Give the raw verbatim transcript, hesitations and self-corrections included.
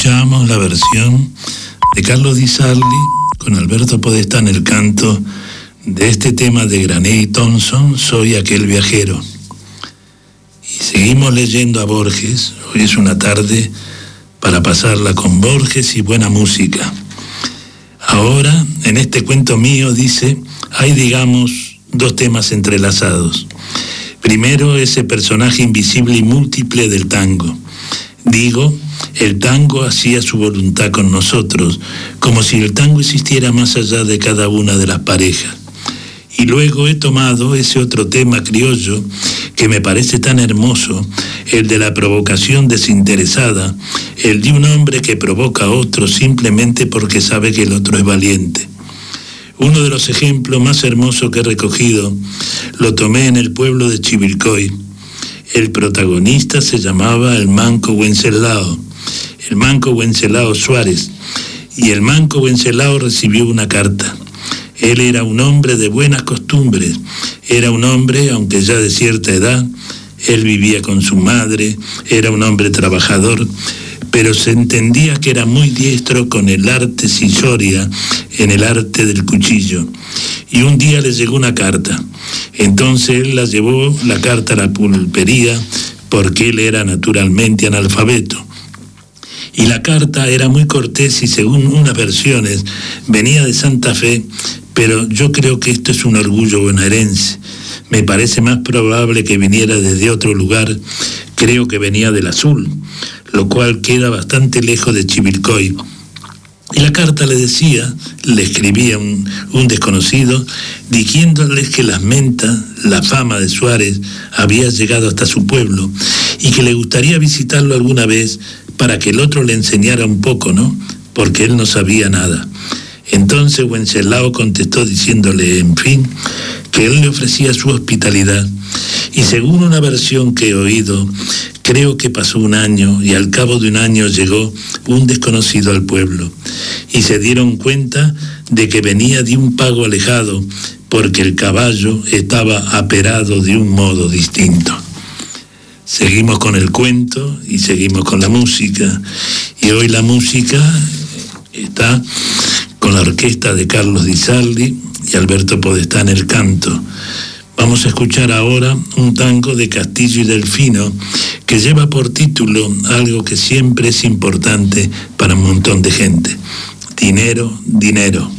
escuchamos la versión de Carlos Di Sarli con Alberto Podestá en el canto de este tema de Granet y Thompson, Soy aquel viajero. Y seguimos leyendo a Borges. Hoy es una tarde para pasarla con Borges y buena música. Ahora, en este cuento mío, dice, hay, digamos, dos temas entrelazados. Primero, ese personaje invisible y múltiple del tango. Digo, el tango hacía su voluntad con nosotros, como si el tango existiera más allá de cada una de las parejas. Y luego he tomado ese otro tema criollo que me parece tan hermoso, el de la provocación desinteresada, el de un hombre que provoca a otro simplemente porque sabe que el otro es valiente. Uno de los ejemplos más hermosos que he recogido lo tomé en el pueblo de Chivilcoy. El protagonista se llamaba el Manco Wenceslao, el Manco Wenceslao Suárez, y el Manco Wenceslao recibió una carta. Él era un hombre de buenas costumbres, era un hombre, aunque ya de cierta edad, él vivía con su madre, era un hombre trabajador, pero se entendía que era muy diestro con el arte sisoria, en el arte del cuchillo. Y un día le llegó una carta. Entonces él la llevó, la carta a la pulpería, porque él era naturalmente analfabeto. Y la carta era muy cortés y según unas versiones venía de Santa Fe, pero yo creo que esto es un orgullo bonaerense. Me parece más probable que viniera desde otro lugar, creo que venía del Azul, lo cual queda bastante lejos de Chivilcoy. Y la carta le decía, le escribía un, un desconocido, diciéndoles que las mentas, la fama de Suárez, había llegado hasta su pueblo y que le gustaría visitarlo alguna vez para que el otro le enseñara un poco, ¿no? Porque él no sabía nada. Entonces Wenceslao contestó diciéndole, en fin, que él le ofrecía su hospitalidad. Y según una versión que he oído, creo que pasó un año y al cabo de un año llegó un desconocido al pueblo. Y se dieron cuenta de que venía de un pago alejado porque el caballo estaba aperado de un modo distinto. Seguimos con el cuento y seguimos con la música. Y hoy la música está con la orquesta de Carlos Di Sarli y Alberto Podestá en el canto. Vamos a escuchar ahora un tango de Castillo y Delfino que lleva por título algo que siempre es importante para un montón de gente. Dinero, dinero.